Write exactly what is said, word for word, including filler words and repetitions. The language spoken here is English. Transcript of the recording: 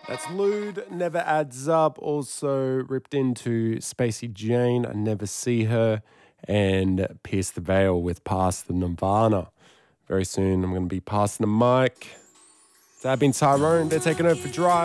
That's Lude, Never Adds Up. Also ripped into Spacey Jane, I Never See Her, and Pierce the Veil with Past the Nirvana. Very soon I'm going to be passing the mic. It's been Tyrone. They're taking over for Drive.